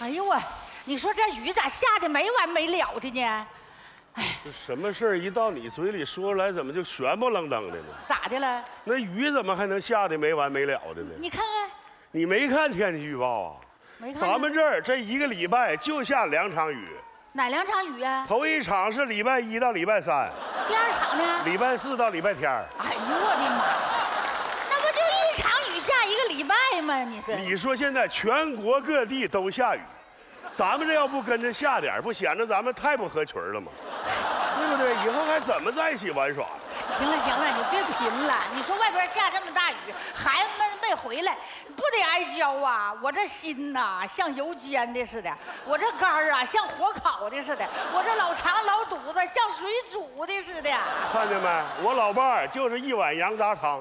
哎呦我，你说这雨咋下的没完没了的呢？哎， 这什么事儿一到你嘴里说出来，怎么就悬不愣登的呢？ 咋的了？ 那雨怎么还能下的没完没了的呢？ 你看看， 你没看天气预报啊？ 没看。 咱们这儿这一个礼拜就下2场雨。 哪2场雨啊？ 头一场是礼拜1到礼拜3， 第2场呢？ 礼拜4到礼拜天。 哎呦我的妈！那不就1场雨下1个礼拜吗？ 你说现在全国各地都下雨，咱们这要不跟着下点，不显得咱们太不合群了吗？对不对？以后还怎么在一起玩耍？ 行了，你别贫了。你说外边下这么大雨，孩子们没回来，不得挨浇啊！我这心呐，像油煎的似的；我这肝儿啊，像火烤的似的；我这老肠老肚子像水煮的似的。 看见没？我老伴儿就是一碗羊杂汤。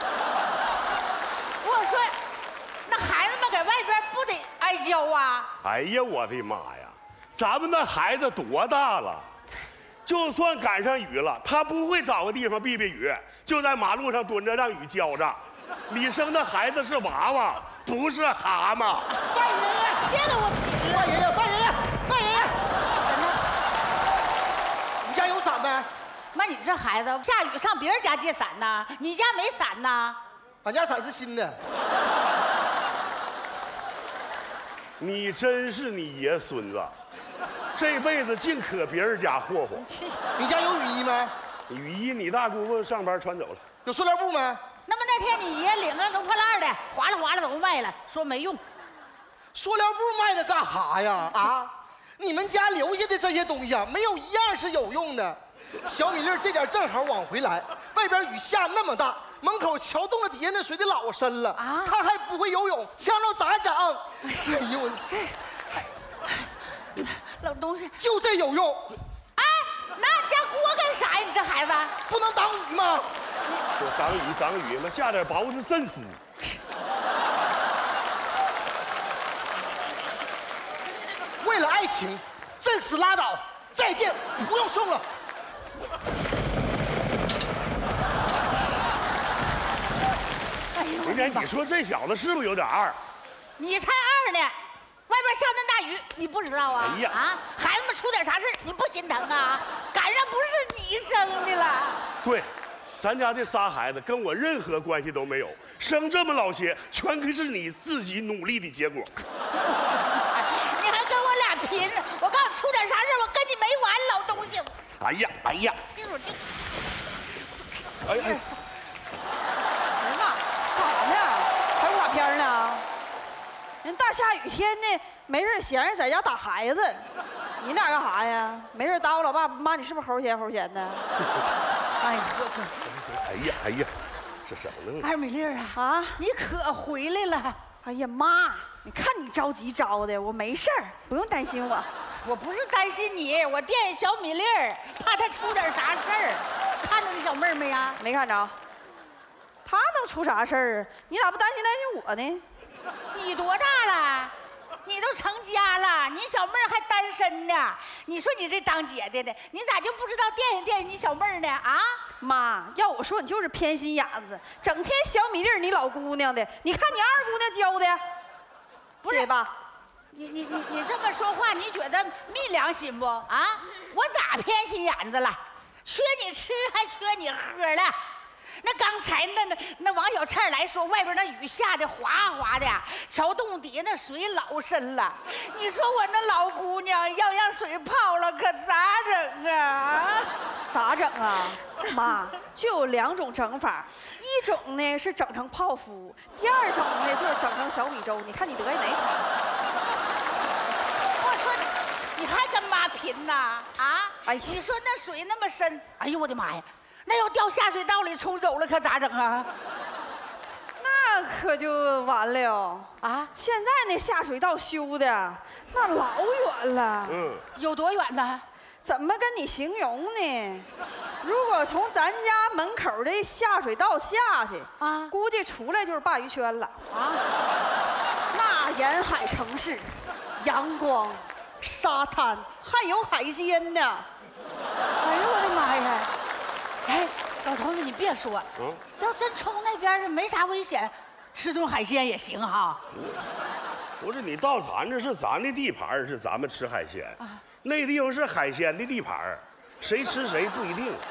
我说，那孩子们在外边不得挨浇啊？ 哎呀，我的妈呀！咱们那孩子多大了？就算赶上雨了，他不会找个地方避避雨，就在马路上蹲着让雨浇着。你生的孩子是娃娃，不是蛤蟆。 范爷爷，别给我贫了！ 范爷爷，你家有伞没？ 妈，你这孩子下雨上别人家借伞呢，你家没伞呢？ 俺家伞是新的。 你真是你爷孙子。这辈子净搁别人家霍霍。 你家有雨衣没？ 雨衣你大姑父上班穿走了。 有塑料布没？ 那么那天你爷领个农破烂的，划拉都卖了，说没用。 塑料布卖的干哈呀？啊，你们家留下的这些东西啊，没有一样是有用的。小米粒这点正好往回来，外边雨下那么大，门口桥洞的底下那水得老深了啊！他还不会游泳，枪着咋整？哎呦我这。老东西就这有用， 哎，拿家锅干啥呀？你这孩子不能挡雨吗？ 说挡雨嘛，下点雹子震死。 为了爱情，震死拉倒，再见，不用送了。 哎呦， 人家你说这小子是不是有点二？ 你才2呢。外边下那大雨，你不知道啊？ 哎呀啊！孩子们出点啥事你不心疼啊？赶上不是你生的了。 对，咱家这仨孩子跟我任何关系都没有，生这么老些，全是你自己努力的结果。 你还跟我俩拼？我告诉你，出点啥事我跟你没完，老东西。 哎呀！ 哎呀，干啥呢？还舞大片呢？人大下雨天呢，没事闲着在家打孩子，你俩干啥呀？没事打我老爸妈，你是不是齁咸的？ 哎呀，我操！ 哎呀，这什么呢？ 二米粒啊，你可回来了！ 哎呀妈，你看你着急着的，我没事儿，不用担心我。 我不是担心你，我惦记小米粒儿，怕他出点啥事儿。看着这小妹儿没呀？ 没看着。他能出啥事儿啊？你咋不担心我呢？ 你多大了？你都成家了，你小妹儿还单身呢。你说你这当姐的的，你咋就不知道惦记你小妹儿呢？啊， 妈，要我说你就是偏心眼子，整天小米粒儿你老姑娘的，你看你二姑娘教的，谢谢爸。 你这么说话，你觉得昧良心不？啊，我咋偏心眼子了？缺你吃还缺你喝了？那刚才那王小倩来说，外边那雨下的哗哗的，桥洞底下那水老深了。你说我那老姑娘要让水泡了，可咋整啊？ 咋整啊？妈，就有2种整法，一种呢是整成泡芙，第2种呢就是整成小米粥。你看你得意哪款？ 我说你还跟妈拼呐？啊？哎，你说那水那么深，哎呦我的妈呀！那要掉下水道里冲走了，可咋整啊？ 那可就完了啊！现在那下水道修的那老远了， 有多远呢？ 怎么跟你形容呢？如果从咱家门口的下水道下去啊，估计出来就是鲅鱼圈了啊！那沿海城市，阳光、沙滩，还有海鲜呢。 哎呦我的妈呀！哎，老头子，你别说，要真冲那边没啥危险，吃顿海鲜也行哈。 不是你到咱这是咱的地盘，是咱们吃海鲜，那地方是海鲜的地盘，谁吃谁不一定。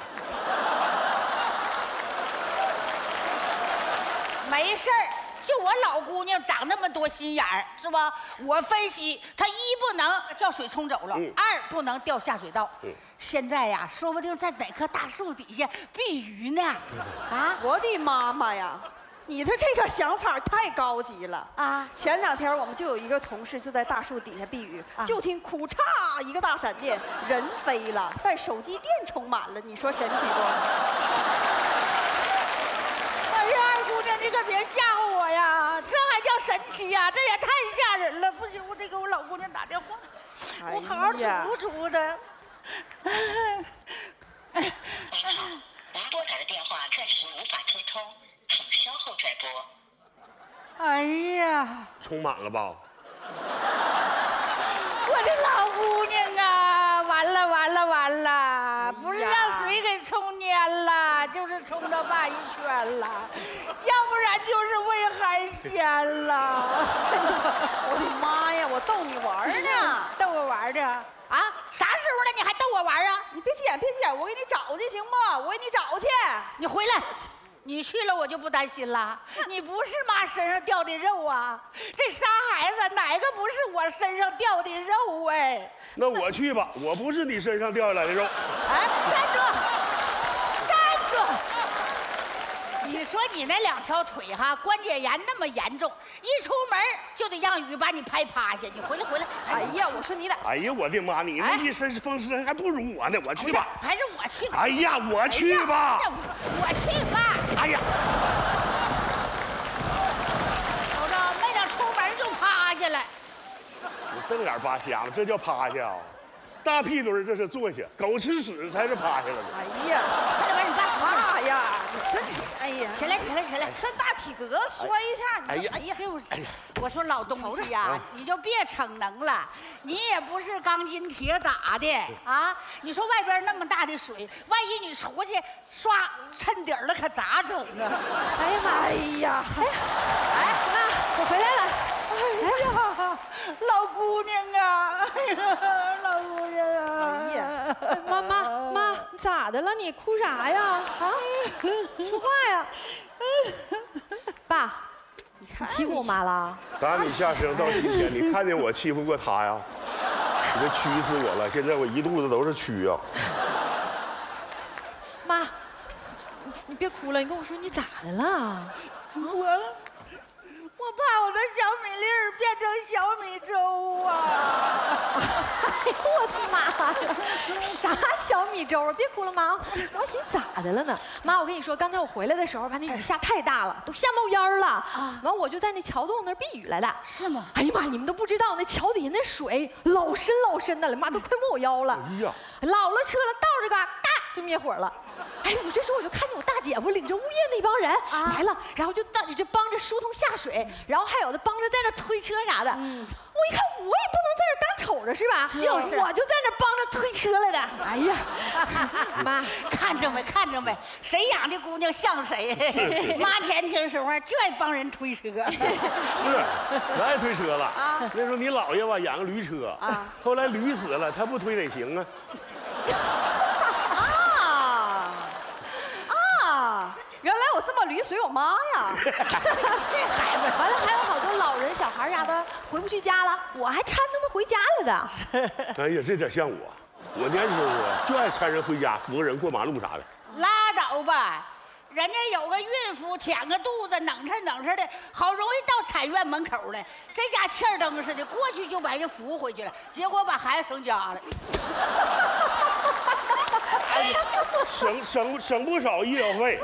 没事儿，就我老姑娘长那么多心眼儿，是吧？我分析，她一不能叫水冲走了，二不能掉下水道。现在呀，说不定在哪棵大树底下避鱼呢。啊， 我的妈妈呀！你的这个想法太高级了啊！前2天我们就有一个同事就在大树底下避雨，就听哭嚓一个大闪电，人飞了，但手机电充满了。你说神奇不？ 哎呀，二姑娘，你可别吓唬我呀！这还叫神奇呀？这也太吓人了！不行，我得给我老姑娘打电话，我好好嘱嘱她。 您拨打的电话暂时无法接通，请稍后再拨。 哎呀， 充满了吧？ 我的老姑娘啊，完了完了完了！不是让水给冲蔫了，就是冲到鲅鱼圈了，要不然就是喂海鲜了。 我的妈呀！我逗你玩呢， 逗我玩的啊？啥时候了你还逗我玩啊？ 你别急眼，别急眼，我给你找去行不？我给你找去。 你回来。你去了我就不担心了。你不是妈身上掉的肉啊！这仨孩子哪个不是我身上掉的肉哎？ 那我去吧，我不是你身上掉下来的肉。 哎，站住！站住！你说你那2条腿哈，关节炎那么严重，一出门就得让雨把你拍趴下。你回来回来！ 哎呀，我说你俩， 哎呀，我的妈！你那一身风湿还不如我呢，我去吧。 还是我去吧。 哎呀，我去吧。 我去吧。 哎呀， 瞅着没等出门就趴下来。 你瞪眼扒瞎吗？这叫趴下啊？大屁墩这是坐下，狗吃屎才是趴下了。 哎呀， 快点把你爸扶上。 妈呀，你这，哎呀， 起来起来起来！ 这大体格摔一下， 哎呀哎呀，就是，我说老东西呀，你就别逞能了，你也不是钢筋铁打的啊！你说外边那么大的水，万一你出去刷蹭底儿了，可咋整啊？ 哎呀妈呀，哎，妈，我回来了。 哎呀，老姑娘啊！哎呀，老姑娘啊！ 哎呀， 妈，你咋的了？你哭啥呀？啊，说话呀！爸，你欺负我妈了？ 打你下生到今天，你看见我欺负过她呀？你这蛆死我了！现在我一肚子都是蛆啊！ 妈，你别哭了，你跟我说你咋的了？ 我怕我的小米粒儿变成小米粥啊！ 哎呦我的妈呀！啥小米粥啊？别哭了，妈。我寻思咋的了呢？妈，我跟你说，刚才我回来的时候，把那雨下太大了，都下冒烟了啊！完，我就在那桥洞那儿避雨来的。 是吗？ 哎呀妈，你们都不知道，那桥底下那水老深老深的了，妈都快没我腰了。 哎呀， 老了车了，到这嘎就灭火了。哎，我这时候我就看见我大姐夫领着物业那帮人来了，然后就帮着疏通下水，然后还有的帮着在那推车啥的。我一看，我也不能在这当瞅着是吧？ 就是我就在那帮着推车来的。哎呀， 妈，看着没，看着没，谁养的姑娘像谁。妈年轻时候就爱帮人推车。 是，可爱推车了啊！那时候你姥爷吧养个驴车啊，后来驴死了，他不推哪行啊？ 原来我这么驴随我妈呀！ 这孩子， 完了还有好多老人小孩啥的回不去家了，我还搀他们回家来的。 哎呀，这点像我，我年轻时候就爱搀人回家，扶个人过马路啥的。 拉倒吧，人家有个孕妇舔个肚子，冷哧冷哧的，好容易到产院门口了，这家气儿灯似的，过去就把人扶回去了，结果把孩子生家了。 省不少医疗费。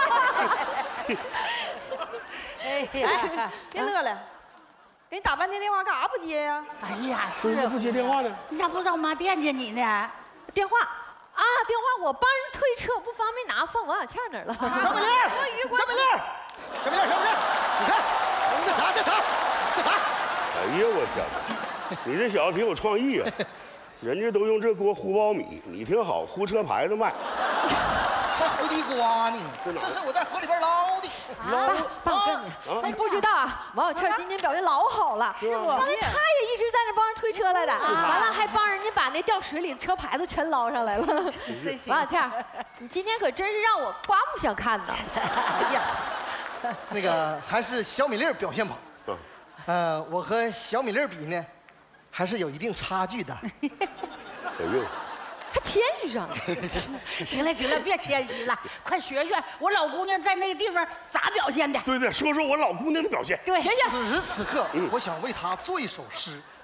哎呀， 别乐了，给你打半天电话干啥不接呀？ 哎呀， 为什么不接电话呢？ 你咋不知道妈惦记你呢？ 电话啊，电话我帮人推车不方便拿，放王小倩那儿了。 小米粒儿，小米粒儿，小米粒儿，小米粒儿，你看，这啥？ 哎呀，我天哪！你这小子挺有创意啊！人家都用这锅烀苞米，你挺好，烀车牌子卖。 还胡地瓜呢？这是我在河里边捞的。 爸，我跟你， 你不知道啊，王小倩今天表现老好了，是不？刚才她也一直在那帮人推车来的，完了还帮人家把那掉水里的车牌子全捞上来了。王小倩，你今天可真是让我刮目相看呐！哎呀， 那个还是小米粒表现好。我和小米粒比呢，还是有一定差距的。 有用。 还谦虚上了。 行了行了，别谦虚了，快学学我老姑娘在那个地方咋表现的。 对对，说说我老姑娘的表现。 对， 此时此刻，我想为她做一首诗，